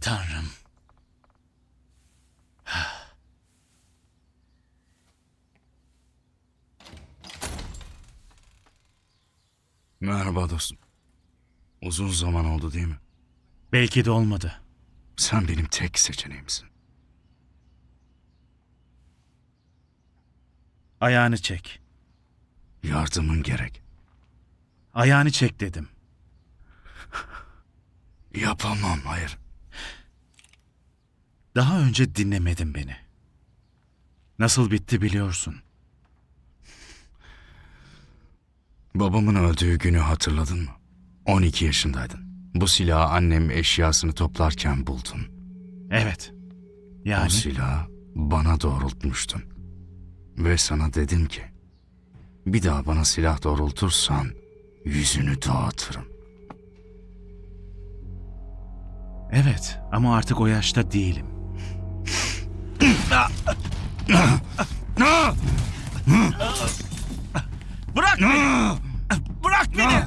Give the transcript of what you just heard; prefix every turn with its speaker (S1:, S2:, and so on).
S1: Tanrım.
S2: Merhaba dostum. Uzun zaman oldu değil mi?
S1: Belki de olmadı.
S2: Sen benim tek seçeneğimsin.
S1: Ayağını çek.
S2: Yardımın gerek.
S1: Ayağını çek dedim.
S2: Yapamam, hayır.
S1: Daha önce dinlemedin beni. Nasıl bitti biliyorsun.
S2: Babamın öldüğü günü hatırladın mı? 12 yaşındaydın. Bu silahı annem eşyasını toplarken buldun.
S1: Evet.
S2: O
S1: Yani
S2: silahı bana doğrultmuştun. Ve sana dedim ki, bir daha bana silah doğrultursan yüzünü dağıtırım.
S1: evet ama artık o yaşta değilim. Bırak beni! Bırak beni!